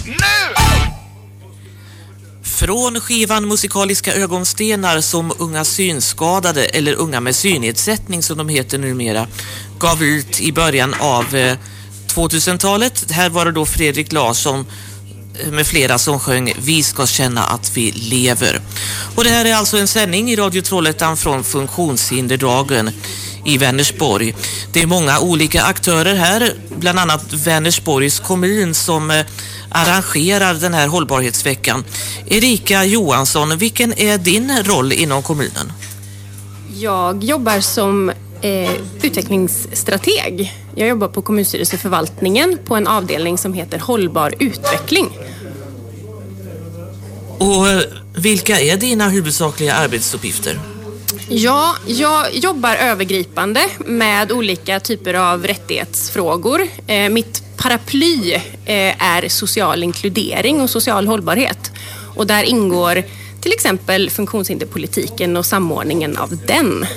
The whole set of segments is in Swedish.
nu! Från skivan Musikaliska ögonstenar som unga synskadade, eller unga med synnedsättning som de heter numera, gav ut i början av 2000-talet. Här var det då Fredrik Larsson med flera som sjöng Vi ska känna att vi lever. Och det här är alltså en sändning i Radio Trollhättan från Funktionshinderdagen i Vänersborg. Det är många olika aktörer här, bland annat Vänersborgs kommun som arrangerar den här hållbarhetsveckan. Erika Johansson, vilken är din roll inom kommunen? Jag jobbar som utvecklingsstrateg. Jag jobbar på kommunstyrelseförvaltningen på en avdelning som heter Hållbar utveckling. Och vilka är dina huvudsakliga arbetsuppgifter? Ja, jag jobbar övergripande med olika typer av rättighetsfrågor. Mitt paraply är social inkludering och social hållbarhet. Och där ingår till exempel funktionshinderpolitiken och samordningen av den.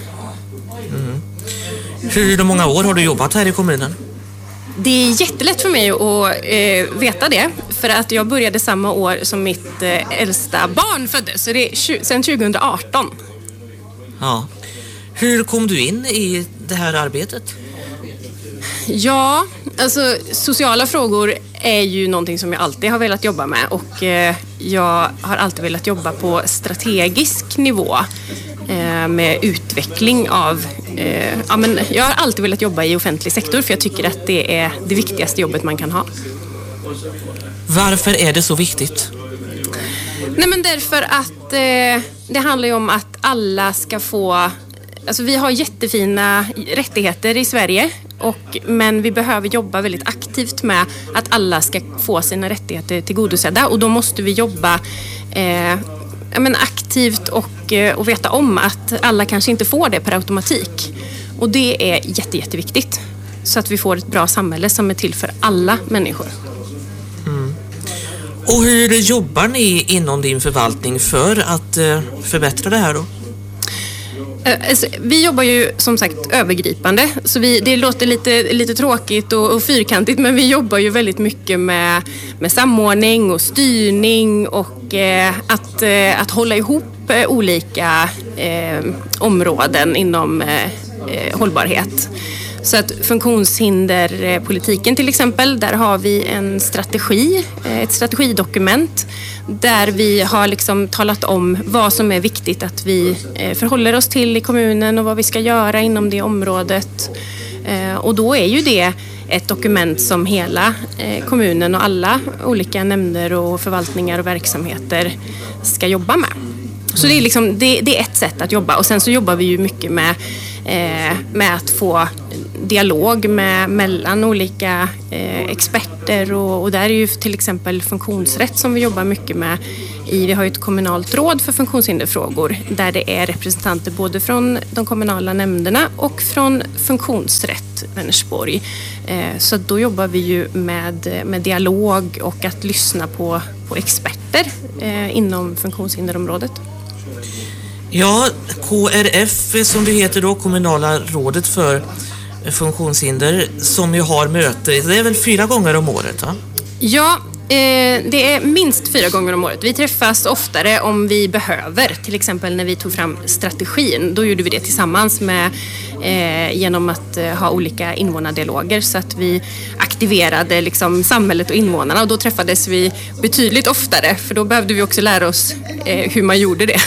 Hur många år har du jobbat här i kommunen? Det är jättelätt för mig att veta det, för att jag började samma år som mitt äldsta barn föddes, så det är sedan 2018. Ja. Hur kom du in i det här arbetet? Ja, alltså sociala frågor är ju någonting som jag alltid har velat jobba med, och jag har alltid velat jobba på strategisk nivå med utveckling av jag har alltid velat jobba i offentlig sektor, för jag tycker att det är det viktigaste jobbet man kan ha. Varför är det så viktigt? Nej, men därför att det handlar ju om att alla ska få, alltså vi har jättefina rättigheter i Sverige, men vi behöver jobba väldigt aktivt med att alla ska få sina rättigheter tillgodosedda, och då måste vi jobba aktivt och veta om att alla kanske inte får det per automatik. Och det är jätteviktigt, så att vi får ett bra samhälle som är till för alla människor. Och hur jobbar ni inom din förvaltning för att förbättra det här då? Alltså, vi jobbar ju som sagt övergripande, så det låter lite tråkigt och fyrkantigt, men vi jobbar ju väldigt mycket med samordning och styrning och att hålla ihop olika områden inom hållbarhet. Så att funktionshinderpolitiken till exempel, där har vi en strategi, ett strategidokument där vi har liksom talat om vad som är viktigt att vi förhåller oss till i kommunen och vad vi ska göra inom det området. Och då är ju det ett dokument som hela kommunen och alla olika nämnder och förvaltningar och verksamheter ska jobba med. Så det är liksom, det är ett sätt att jobba, och sen så jobbar vi ju mycket med att få dialog mellan olika experter, och där är ju till exempel funktionsrätt som vi jobbar mycket med. Vi har ju ett kommunalt råd för funktionshinderfrågor där det är representanter både från de kommunala nämnderna och från funktionsrätt Vänersborg. Så då jobbar vi ju med dialog och att lyssna på experter inom funktionshinderområdet. Ja, KRF som det heter då, Kommunala rådet för funktionshinder, som ju har möte, det är väl 4 gånger om året, va? Ja, det är minst 4 gånger om året. Vi träffas oftare om vi behöver. Till exempel när vi tog fram strategin, då gjorde vi det tillsammans med genom att ha olika invånardialoger, så att vi aktiverade liksom samhället och invånarna, och då träffades vi betydligt oftare, för då behövde vi också lära oss hur man gjorde det.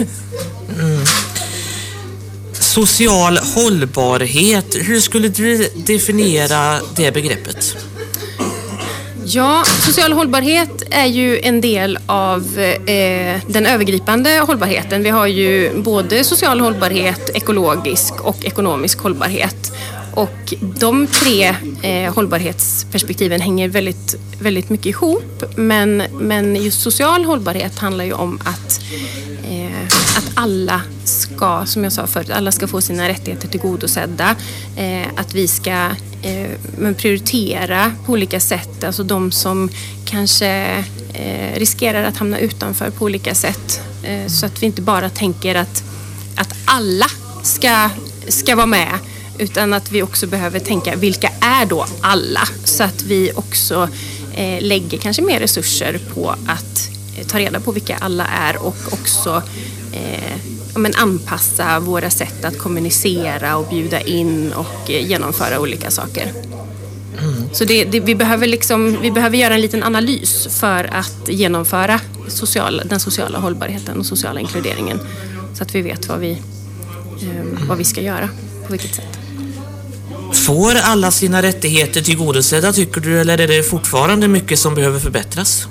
Social hållbarhet, hur skulle du definiera det begreppet? Ja, social hållbarhet är ju en del av den övergripande hållbarheten. Vi har ju både social hållbarhet, ekologisk och ekonomisk hållbarhet. Och de 3 hållbarhetsperspektiven hänger väldigt, väldigt mycket ihop. Men just social hållbarhet handlar ju om att alla ska, som jag sa förut, alla ska få sina rättigheter tillgodosedda. Att vi ska prioritera på olika sätt, alltså de som kanske riskerar att hamna utanför på olika sätt. Så att vi inte bara tänker att alla ska vara med, utan att vi också behöver tänka vilka är då alla, så att vi också lägger kanske mer resurser på att ta reda på vilka alla är och också anpassa våra sätt att kommunicera och bjuda in och genomföra olika saker. Så vi behöver göra en liten analys för att genomföra den sociala hållbarheten och sociala inkluderingen så att vi vet vad vi ska göra, på vilket sätt. Får alla sina rättigheter tillgodosedda, tycker du, eller är det fortfarande mycket som behöver förbättras?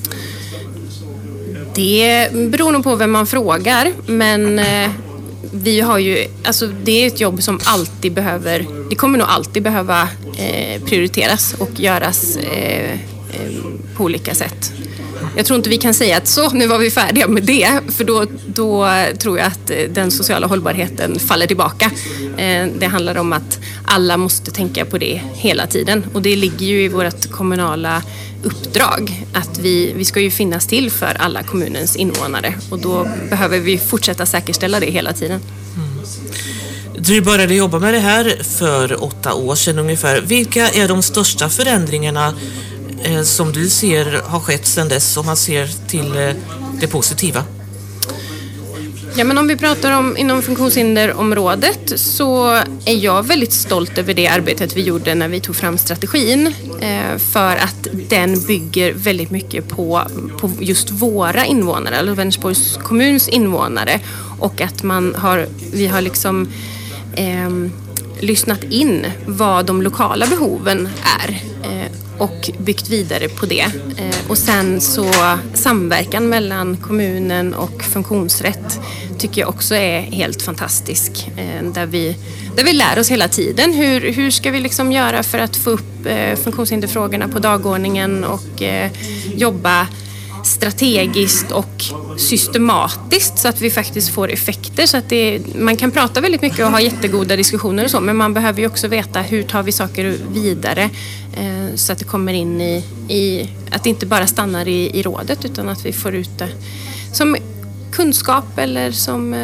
Det beror nog på vem man frågar, men vi har ju, det är ett jobb som det kommer nog alltid behöva prioriteras och göras på olika sätt. Jag tror inte vi kan säga att nu var vi färdiga med det, för då tror jag att den sociala hållbarheten faller tillbaka. Det handlar om att alla måste tänka på det hela tiden, och det ligger ju i vårt kommunala uppdrag att vi ska ju finnas till för alla kommunens invånare, och då behöver vi fortsätta säkerställa det hela tiden. Du började jobba med det här för 8 år sedan ungefär. Vilka är de största förändringarna som du ser har skett sedan dess, om man ser till det positiva? Ja, men om vi pratar om inom funktionshinderområdet så är jag väldigt stolt över det arbetet vi gjorde när vi tog fram strategin, för att den bygger väldigt mycket på just våra invånare, eller Vänersborgs kommuns invånare, och att vi har liksom lyssnat in vad de lokala behoven är och byggt vidare på det. Och sen så samverkan mellan kommunen och funktionsrätt tycker jag också är helt fantastisk. Där vi lär oss hela tiden. Hur ska vi liksom göra för att få upp funktionshinderfrågorna på dagordningen och jobba strategiskt och systematiskt så att vi faktiskt får effekter. Så att man kan prata väldigt mycket och ha jättegoda diskussioner och så, men man behöver ju också veta hur tar vi saker vidare så att det kommer in i att det inte bara stannar i rådet, utan att vi får ut det som kunskap, eller som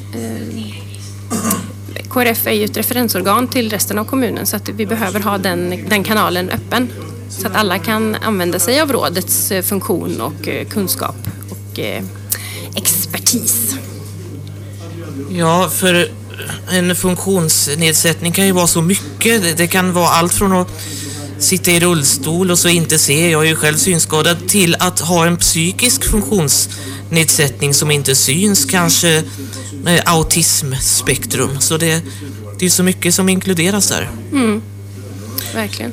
KRF är ju ett referensorgan till resten av kommunen, så att vi behöver ha den kanalen öppen så att alla kan använda sig av rådets funktion och kunskap och expertis. Ja, för en funktionsnedsättning kan ju vara så mycket. Det kan vara allt från att sitta i rullstol och så inte se, jag är ju själv synskadad, till att ha en psykisk funktionsnedsättning som inte syns, kanske autismspektrum. Så det är så mycket som inkluderas där. Verkligen.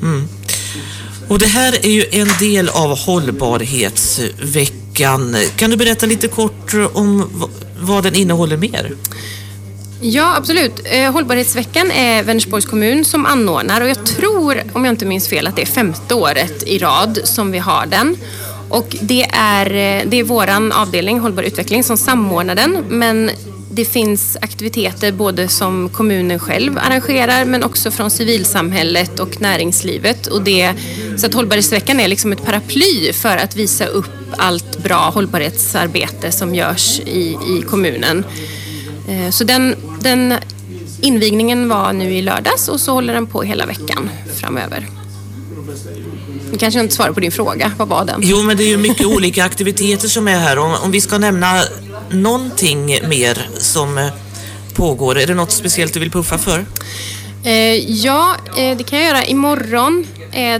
Och det här är ju en del av hållbarhetsveckan. Kan du berätta lite kort om vad den innehåller mer? Ja, absolut. Hållbarhetsveckan är Vänersborgs kommun som anordnar, och jag tror, om jag inte minns fel, att det är 5:e året i rad som vi har den. Och det är våran avdelning Hållbar utveckling som samordnar den, men det finns aktiviteter både som kommunen själv arrangerar, men också från civilsamhället och näringslivet. Så att Hållbarhetsveckan är liksom ett paraply för att visa upp allt bra hållbarhetsarbete som görs i kommunen. Så den invigningen var nu i lördags, och så håller den på hela veckan framöver. Jag kanske inte svarar på din fråga. Vad var den? Jo, men det är ju mycket olika aktiviteter som är här. Om vi ska nämna någonting mer som pågår, är det något speciellt du vill puffa för? Ja, det kan jag göra. Imorgon är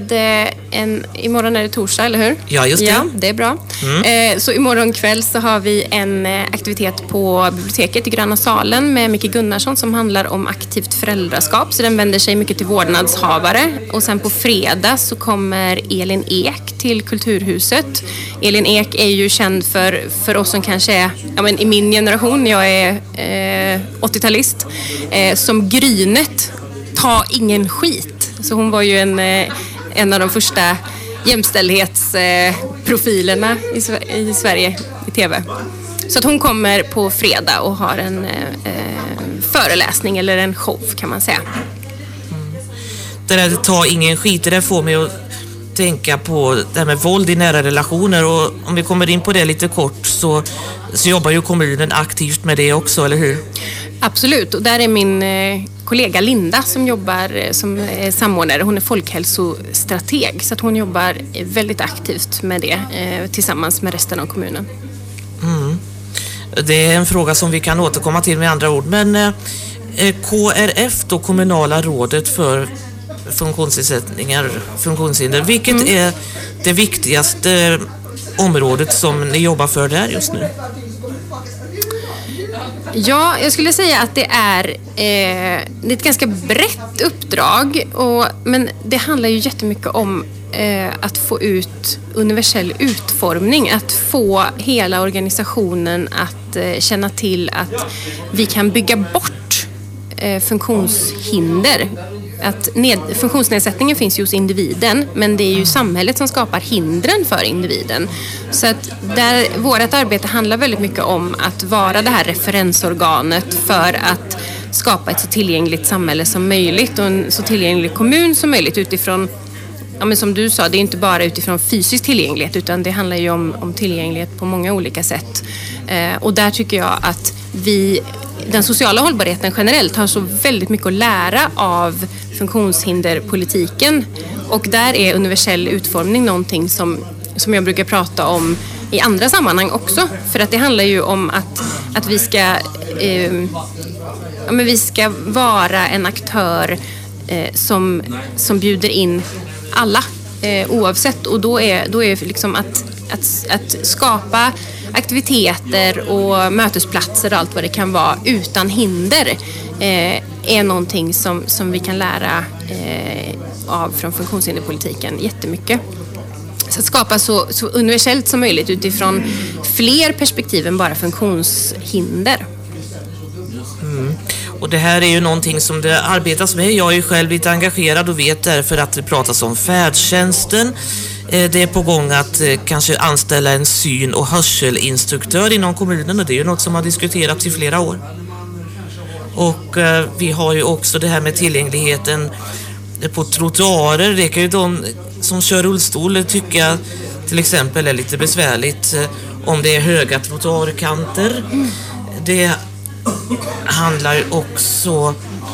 det torsdag, eller hur? Ja, just det. Ja, det är bra. Så imorgon kväll så har vi en aktivitet på biblioteket i Gröna salen med Micke Gunnarsson som handlar om aktivt föräldraskap. Så den vänder sig mycket till vårdnadshavare. Och sen på fredag så kommer Elin Ek till Kulturhuset. Elin Ek är ju känd för oss som kanske är i min generation, jag är 80-talist, som Grynet. Ta ingen skit. Så hon var ju en av de första jämställdhetsprofilerna i Sverige i tv. Så att hon kommer på fredag och har en föreläsning eller en show, kan man säga. Det där ta ingen skit, det där får mig att tänka på det här med våld i nära relationer, och om vi kommer in på det lite kort så jobbar ju kommunen aktivt med det också, eller hur? Absolut, och där är min kollega Linda som jobbar som samordnare. Hon är folkhälsostrateg, så att hon jobbar väldigt aktivt med det tillsammans med resten av kommunen. Det är en fråga som vi kan återkomma till med andra ord. Men KRF då, Kommunala rådet för funktionshinder, vilket är det viktigaste området som ni jobbar för där just nu? Ja, jag skulle säga att det är ett ganska brett uppdrag, men det handlar ju jättemycket om att få ut universell utformning, att få hela organisationen att känna till att vi kan bygga bort funktionshinder. Att funktionsnedsättningen finns ju hos individen, men det är ju samhället som skapar hindren för individen. Så att vårt arbete handlar väldigt mycket om att vara det här referensorganet för att skapa ett så tillgängligt samhälle som möjligt och en så tillgänglig kommun som möjligt utifrån, ja, men som du sa, det är inte bara utifrån fysisk tillgänglighet, utan det handlar ju om tillgänglighet på många olika sätt. Och där tycker jag att den sociala hållbarheten generellt har så väldigt mycket att lära av funktionshinderpolitiken, och där är universell utformning någonting som jag brukar prata om i andra sammanhang också, för att det handlar ju om att vi ska vara en aktör som bjuder in alla oavsett, och då är liksom att skapa aktiviteter och mötesplatser och allt vad det kan vara utan hinder är någonting som vi kan lära av från funktionshinderpolitiken jättemycket. Så att skapa så universellt som möjligt utifrån fler perspektiv än bara funktionshinder. Och det här är ju någonting som det arbetas med. Jag är ju själv lite engagerad och vet därför att det pratas om färdtjänsten. Det är på gång att kanske anställa en syn- och hörselinstruktör inom kommunen, och det är ju något som har diskuterats i flera år. Och vi har ju också det här med tillgängligheten på trottoarer. Det kan ju de som kör rullstol tycka till exempel är lite besvärligt om det är höga trottoarkanter. Det handlar också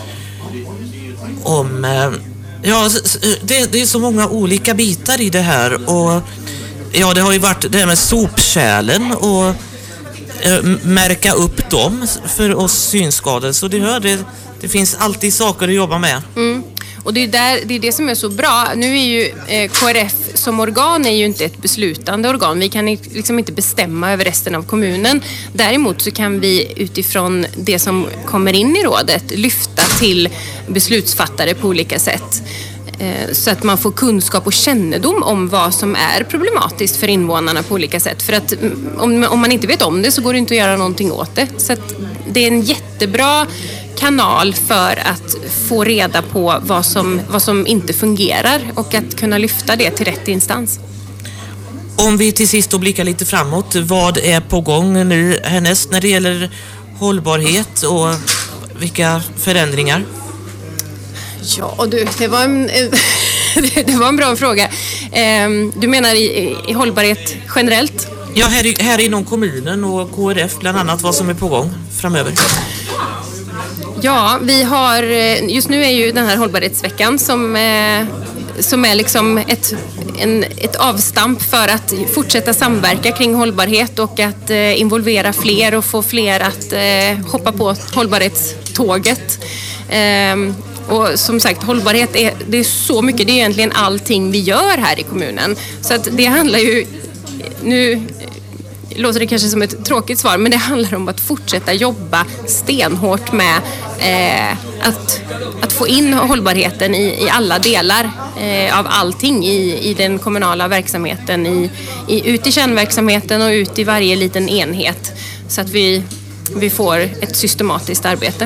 om det är så många olika bitar i det här, och ja, det har ju varit det här med sopkärlen och märka upp dem för oss synskadade, så det finns alltid saker att jobba med. Och det är det som är så bra. Nu är ju KRF som organ är ju inte ett beslutande organ. Vi kan liksom inte bestämma över resten av kommunen. Däremot så kan vi utifrån det som kommer in i rådet lyfta till beslutsfattare på olika sätt. Så att man får kunskap och kännedom om vad som är problematiskt för invånarna på olika sätt. För att om man inte vet om det så går det inte att göra någonting åt det. Så att det är en jättebra kanal för att få reda på vad som inte fungerar och att kunna lyfta det till rätt instans. Om vi till sist då blickar lite framåt, vad är på gång nu härnäst när det gäller hållbarhet och vilka förändringar? Ja du, det var en bra fråga. Du menar i hållbarhet generellt? Ja, här inom kommunen och KRF bland annat, vad som är på gång framöver. Ja, vi har, just nu är ju den här hållbarhetsveckan som är liksom ett avstamp för att fortsätta samverka kring hållbarhet och att involvera fler och få fler att hoppa på hållbarhetståget. Och som sagt, hållbarhet det är så mycket, det är egentligen allting vi gör här i kommunen. Så att det handlar ju, nu låter det kanske som ett tråkigt svar, men det handlar om att fortsätta jobba stenhårt med att få in hållbarheten i alla delar av allting i den kommunala verksamheten, ut i kärnverksamheten och ut i varje liten enhet, så att vi får ett systematiskt arbete.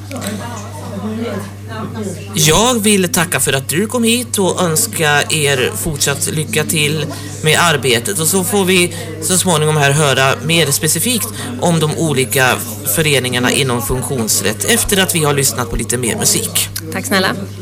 Jag vill tacka för att du kom hit och önska er fortsatt lycka till med arbetet, och så får vi så småningom här höra mer specifikt om de olika föreningarna inom funktionsrätt efter att vi har lyssnat på lite mer musik. Tack snälla.